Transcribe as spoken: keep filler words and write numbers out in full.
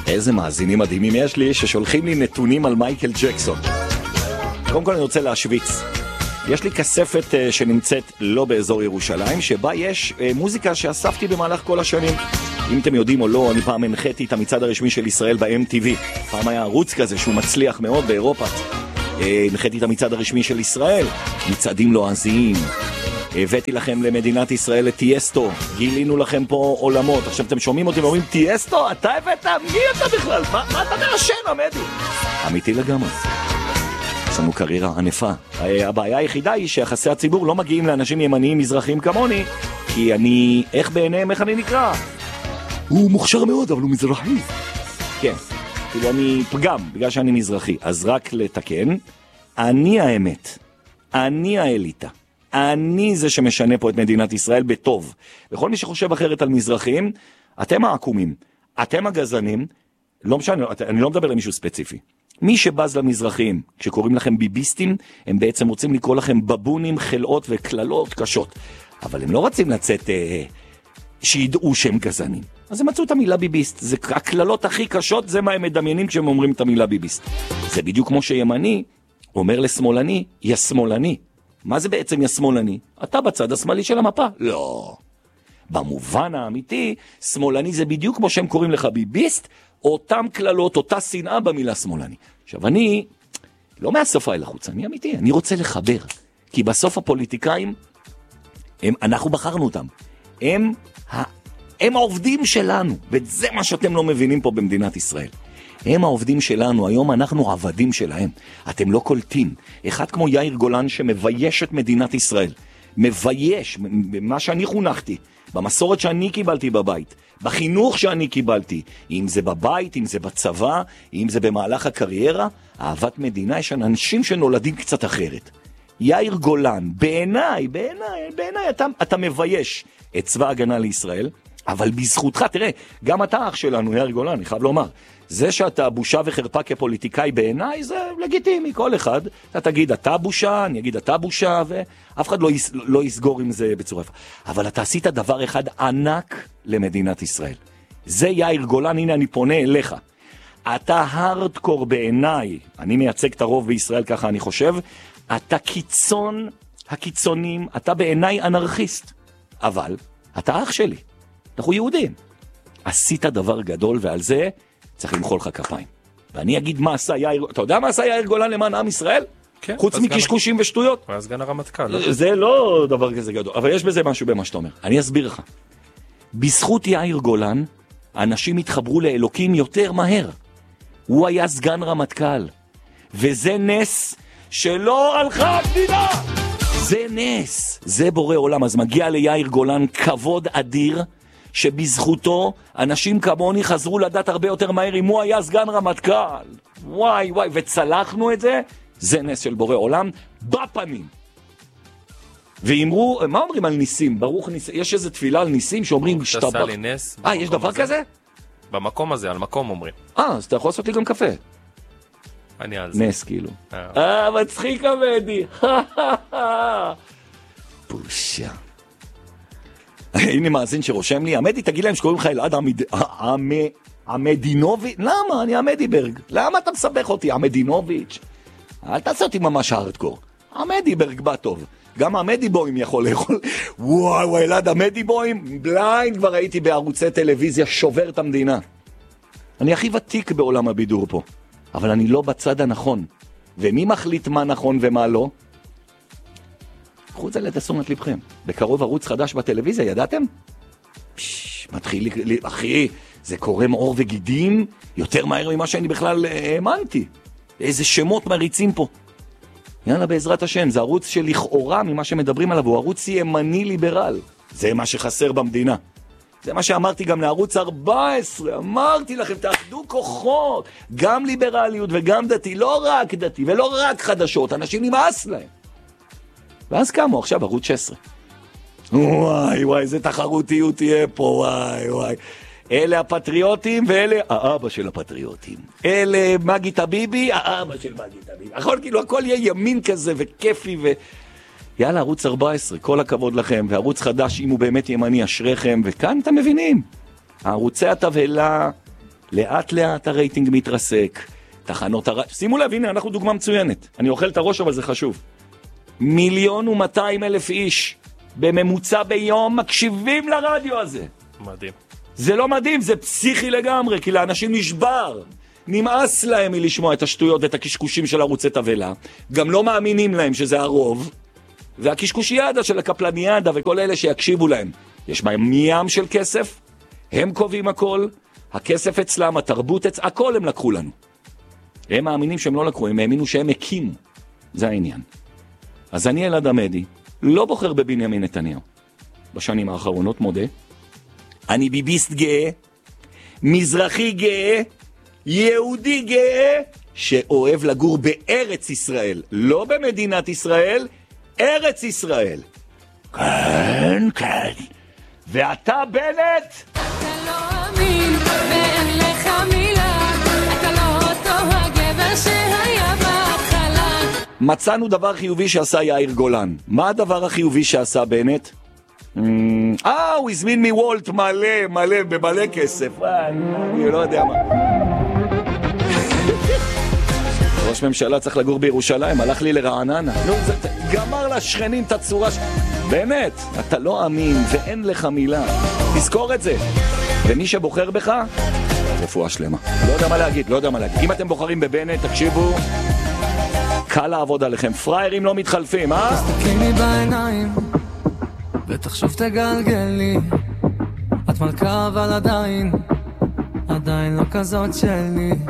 איזה מאזינים מדהימים יש לי ששולחים לי נתונים על מייקל ג'קסון. קודם כל אני רוצה להשוויץ. יש לי כספת uh, שנמצאת לא באזור ירושלים, שבה יש uh, מוזיקה שאספתי במהלך כל השנים. אם אתם יודעים או לא, אני פעם הנחיתי את המצעד הרשמי של ישראל ב-אם טי וי. פעם היה ערוץ כזה שהוא מצליח מאוד באירופה. Uh, הנחיתי את המצעד הרשמי של ישראל. מצעדים לועזיים. הבאתי לכם למדינת ישראל את טיאסטו. גילינו לכם פה עולמות. עכשיו אתם שומעים אותי ואומרים, טיאסטו, אתה הבאת? מי אתה בכלל? מה, מה אתה מרשן, עמדי? אמיתי לגמרי. יש לנו קריירה ענפה. הבעיה היחידה היא שיחסי הציבור לא מגיעים לאנשים ימניים מזרחיים כמוני, כי אני, איך בעיניהם, איך אני נקרא? הוא מוכשר מאוד, אבל הוא מזרחי. כן, כאילו אני פגם, בגלל שאני מזרחי. אז רק לתקן, אני האמת. אני האליטה. אני זה שמשנה פה את מדינת ישראל בטוב. וכל מי שחושב אחרת על מזרחים, אתם העקומים, אתם הגזענים, לא משנה, אני לא מדבר למישהו ספציפי. מי שבז למזרחים, כשקוראים לכם ביביסטים, הם בעצם רוצים לקרוא לכם בבונים, חלאות וכללות קשות. אבל הם לא רוצים לצאת אה, שידעו שהם גזענים. אז הם מצאו את המילה ביביסט. זה הכללות הכי קשות, זה מה הם מדמיינים כשהם אומרים את המילה ביביסט. זה בדיוק כמו שימני אומר לשמאלני, יא שמאלני. מה זה בעצם יא שמאלני? אתה בצד השמאלי של המפה? לא. במובן האמיתי, שמאלני זה בדיוק כמו שהם קוראים לך ביביסט, אותם כללות, אותה שנאה במילה שמאלני. עכשיו אני לא מהשפה אל החוץ, אני אמיתי, אני רוצה לחבר. כי בסוף הפוליטיקאים, הם, אנחנו בחרנו אותם. הם, הם העובדים שלנו, וזה מה שאתם לא מבינים פה במדינת ישראל. הם העובדים שלנו, היום אנחנו עבדים שלהם. אתם לא קולטים. אחד כמו יאיר גולן שמבייש את מדינת ישראל. מבייש, מה שאני חונכתי, במסורת שאני קיבלתי בבית, בחינוך שאני קיבלתי, אם זה בבית, אם זה בצבא, אם זה במהלך הקריירה, אהבת מדינה, יש אנשים שנולדים קצת אחרת. יאיר גולן, בעיניי, בעיניי, בעיניי, אתה, אתה מבייש את צבא הגנה לישראל, אבל בזכותך, תראה, גם אתה אח שלנו, יאיר גולן, אני חייב לומר, זה שאתה בושה וחרפה כפוליטיקאי בעיניי, זה לגיטימי, כל אחד. אתה תגיד, אתה בושה, אני אגיד, אתה בושה, ואף אחד לא, יס, לא יסגור עם זה בצורה יפה. אבל אתה עשית דבר אחד ענק למדינת ישראל. זה יאיר גולן, הנה אני פונה אליך. אתה הרדקור בעיניי, אני מייצג את הרוב בישראל, ככה אני חושב, אתה קיצון הקיצונים, אתה בעיניי אנרכיסט. אבל אתה אח שלי, אנחנו יהודים. עשית דבר גדול, ועל זה צריך למחול לך כפיים. ואני אגיד מה עשה יאיר, אתה יודע מה עשה יאיר גולן למען עם ישראל? כן, חוץ מקשקושים ושטויות? הוא היה סגן הרמטכ"ל. זה לא דבר כזה גדול, אבל יש בזה משהו במה שאתה אומר. אני אסביר לך. בזכות יאיר גולן, אנשים התחברו לאלוקים יותר מהר. הוא היה סגן רמטכ"ל. וזה נס שלא הלכה המדינה. זה נס. זה בורא עולם. אז מגיע ליאיר גולן כבוד אדיר, שבזכותו אנשים כמוני חזרו לדעת הרבה יותר מהר אם הוא היה סגן רמטכ"ל. וואי וואי, וצלחנו את זה, זה נס של בורא עולם, בפנים. ואמרו, מה אומרים על ניסים? ברוך ניסים, יש איזו תפילה על ניסים שאומרים שתבח. שעשה לי נס. אה, יש דבר הזה? כזה? במקום הזה, על מקום אומרים. אה, אז אתה יכול לעשות לי גם קפה. אני על זה. נס כאילו. אה, מצחיק עמדי. בושה. הנה מאזין שרושם לי, עמדי, תגיד להם שקוראים לך אלעד עמדינוביץ'. למה? אני עמדיברג. למה אתה מסבך אותי? עמדינוביץ'. אל תעשה אותי ממש הארדקור. עמדיברג בא טוב. גם עמדיבוים יכול לאכול. וואי וואי, אלעד עמדיבוים. בליינד כבר הייתי בערוצי טלוויזיה שובר את המדינה. אני הכי ותיק בעולם הבידור פה. אבל אני לא בצד הנכון. ומי מחליט מה נכון ומה לא? קחו את זה לתשומת לבכם. בקרוב ערוץ חדש בטלוויזיה, ידעתם? פש, מתחיל, אחי, זה קורם עור וגידים יותר מהר ממה שאני בכלל האמנתי. איזה שמות מריצים פה. יאללה, בעזרת השם, זה ערוץ שלכאורה ממה שמדברים עליו, הוא ערוץ ימני ליברל. זה מה שחסר במדינה. זה מה שאמרתי גם לערוץ ארבע עשרה, אמרתי לכם, תאחדו כוחות, גם ליברליות וגם דתי, לא רק דתי ולא רק חדשות, אנשים נמאס להם. ואז קמו עכשיו ערוץ שש עשרה. וואי וואי, איזה תחרותיות תהיה פה, וואי וואי. אלה הפטריוטים ואלה האבא של הפטריוטים. אלה מגי טביבי, האבא של מגי טביבי. הכל כאילו, הכל יהיה ימין כזה וכיפי ו... יאללה, ערוץ ארבע עשרה, כל הכבוד לכם, וערוץ חדש, אם הוא באמת ימני, אשריכם, וכאן אתם מבינים. הערוצי התבהלה לאט לאט הרייטינג מתרסק, תחנות הרדיו, שימו לב, הנה, אנחנו דוגמה מצוינת. אני אוכל את הראש, אבל זה חשוב. מיליון ומאתיים אלף איש בממוצע ביום מקשיבים לרדיו הזה. מדהים. זה לא מדהים, זה פסיכי לגמרי, כי לאנשים נשבר. נמאס להם מלשמוע את השטויות ואת הקשקושים של ערוצי תבלה. גם לא מאמינים להם שזה הרוב. והקשקושיאדה של הקפלניאדה וכל אלה שיקשיבו להם. יש בהם מים של כסף, הם קובעים הכל, הכסף אצלם, התרבות אצלם, הכל הם לקחו לנו. הם מאמינים שהם לא לקחו, הם האמינו שהם הקימו. זה העניין. אז אני אלעד עמדי, לא בוחר בבנימין נתניהו. בשנים האחרונות, מודה. אני ביביסט גאה, מזרחי גאה, יהודי גאה, שאוהב לגור בארץ ישראל, לא במדינת ישראל, ארץ ישראל. כן, כן. ואתה בנט? אתה לא אמין, ואין לך מילה, אתה לא אותו הגבר שהיה בהתחלה. מצאנו דבר חיובי שעשה יאיר גולן. מה הדבר החיובי שעשה בנט? אה, הוא הזמין מוולט מלא, מלא, במלא כסף. אני לא יודע מה. ראש ממשלה צריך לגור בירושלים, הלך לי לרעננה. נו, זה גמר לשכנים את הצורה ש... באמת, אתה לא אמין ואין לך מילה. תזכור את זה. ומי שבוחר בך, רפואה שלמה. לא יודע מה להגיד, לא יודע מה להגיד. אם אתם בוחרים בבנט, תקשיבו, קל לעבוד עליכם. פריירים לא מתחלפים, אה? תסתכלי לי בעיניים ותחשוב תגלגלי, את מלכה אבל עדיין, עדיין לא כזאת שלי.